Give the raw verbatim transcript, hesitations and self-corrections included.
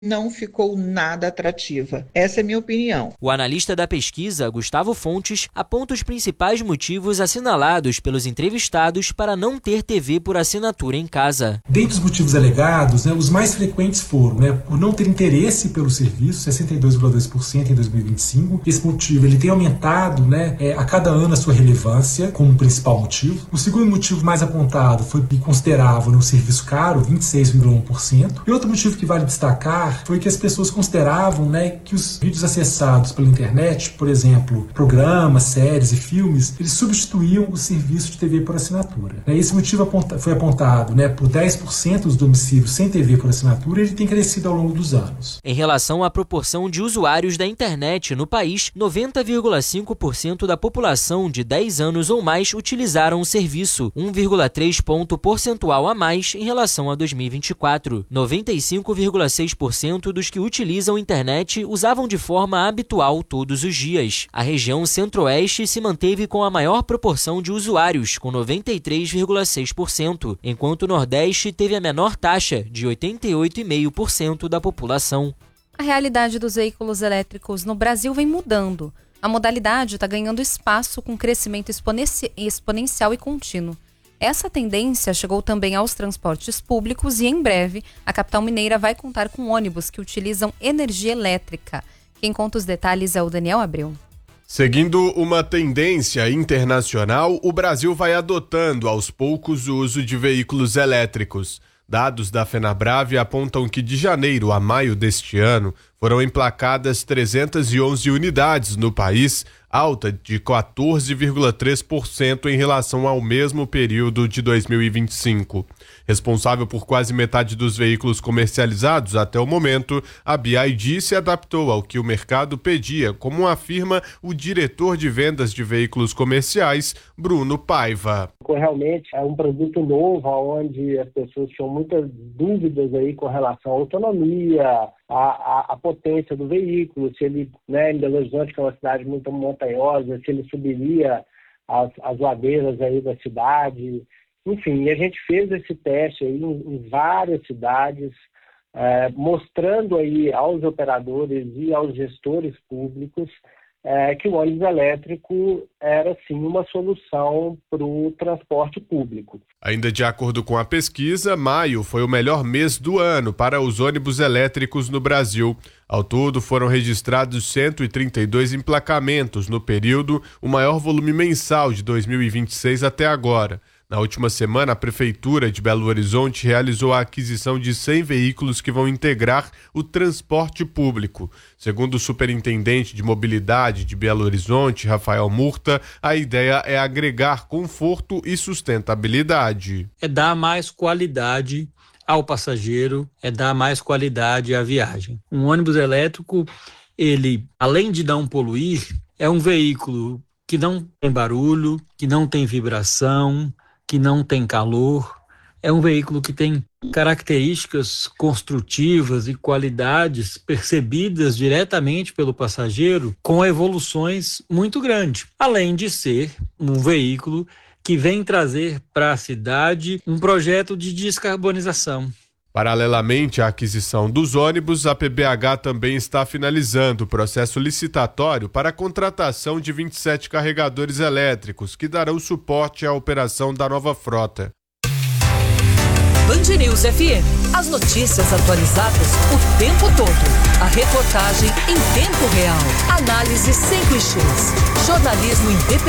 não ficou nada atrativa. Essa é a minha opinião. O analista da pesquisa, Gustavo Fontes, aponta os principais motivos assinalados pelos entrevistados para não ter T V por assinatura em casa. Dentre os motivos alegados, né, os mais frequentes foram, né, por não ter interesse pelo serviço, sessenta e dois vírgula dois por cento em dois mil e vinte e cinco. Esse motivo ele tem aumentado, né, é, a cada ano a sua relevância como principal motivo. O segundo motivo mais apontado foi que consideravam no serviço caro, vinte e seis vírgula um por cento. E outro motivo que vale destacar foi que as pessoas consideravam, né, que os vídeos acessados pela internet, por exemplo, programas, séries e filmes, eles substituíam o serviço de T V por assinatura. Esse motivo aponta, foi apontado, né, por dez por cento dos domicílios sem T V por assinatura, e ele tem crescido ao longo dos anos. Em relação à proporção de usuários da internet no país, noventa vírgula cinco por cento da população de dez anos ou mais utilizaram o serviço, um vírgula três ponto percentual a mais em relação a dois mil e vinte e quatro. noventa e cinco vírgula seis por cento dos que utilizam internet usavam de forma habitual todos os dias. A região centro-oeste se manteve com a maior proporção de usuários, com noventa e três vírgula seis por cento, enquanto o Nordeste teve a menor taxa, de oitenta e oito vírgula cinco por cento da população. A realidade dos veículos elétricos no Brasil vem mudando. A modalidade está ganhando espaço com crescimento exponenci- exponencial e contínuo. Essa tendência chegou também aos transportes públicos e, em breve, a capital mineira vai contar com ônibus que utilizam energia elétrica. Quem conta os detalhes é o Daniel Abreu. Seguindo uma tendência internacional, o Brasil vai adotando aos poucos o uso de veículos elétricos. Dados da FenaBrave apontam que de janeiro a maio deste ano foram emplacadas trezentas e onze unidades no país, alta de quatorze vírgula três por cento em relação ao mesmo período de dois mil e vinte e cinco. Responsável por quase metade dos veículos comercializados até o momento, a B I D se adaptou ao que o mercado pedia, como afirma o diretor de vendas de veículos comerciais, Bruno Paiva. Realmente é um produto novo, onde as pessoas tinham muitas dúvidas aí com relação à autonomia, a, a, a potência do veículo, se ele, né, em Belo Horizonte, que é uma cidade muito montanhosa, se ele subiria as, as ladeiras aí da cidade. Enfim, a gente fez esse teste aí em, em várias cidades, é, mostrando aí aos operadores e aos gestores públicos é, que o ônibus elétrico era sim uma solução para o transporte público. Ainda de acordo com a pesquisa, maio foi o melhor mês do ano para os ônibus elétricos no Brasil. Ao todo, foram registrados cento e trinta e dois emplacamentos no período, o maior volume mensal de dois mil e vinte e seis até agora. Na última semana, a Prefeitura de Belo Horizonte realizou a aquisição de cem veículos que vão integrar o transporte público. Segundo o superintendente de mobilidade de Belo Horizonte, Rafael Murta, a ideia é agregar conforto e sustentabilidade. É dar mais qualidade ao passageiro, é dar mais qualidade à viagem. Um ônibus elétrico, ele, além de não poluir, é um veículo que não tem barulho, que não tem vibração, que não tem calor, é um veículo que tem características construtivas e qualidades percebidas diretamente pelo passageiro com evoluções muito grandes, além de ser um veículo que vem trazer para a cidade um projeto de descarbonização. Paralelamente à aquisição dos ônibus, a P B H também está finalizando o processo licitatório para a contratação de vinte e sete carregadores elétricos, que darão suporte à operação da nova frota. Band News F M. As notícias atualizadas o tempo todo. A reportagem em tempo real. Análise sem clichês. Jornalismo independente.